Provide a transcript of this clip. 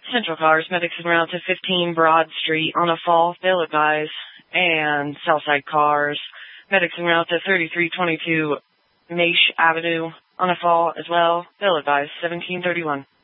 Central Cars, medics en route to 15 Broad Street on a fall, they'll advise. And Southside Cars, medics en route to 3322 Maish Avenue on a fall as well, they'll advise. 1731.